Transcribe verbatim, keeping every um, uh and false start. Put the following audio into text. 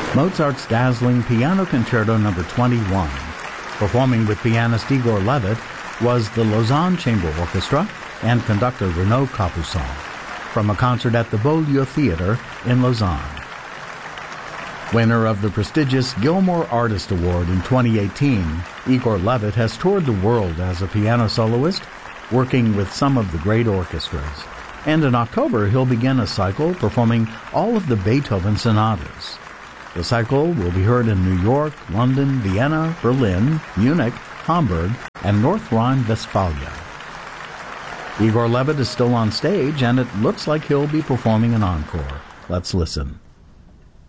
Mozart's dazzling Piano Concerto number twenty-one. Performing with pianist Igor Levit was the Lausanne Chamber Orchestra and conductor Renaud Capuçon from a concert at the Beaulieu Theatre in Lausanne. Winner of the prestigious Gilmore Artist Award in twenty eighteen, Igor Levit has toured the world as a piano soloist, working with some of the great orchestras. And in October, he'll begin a cycle performing all of the Beethoven sonatas. The cycle will be heard in New York, London, Vienna, Berlin, Munich, Hamburg, and North Rhine-Westphalia. Igor Levit is still on stage, and it looks like he'll be performing an encore. Let's listen.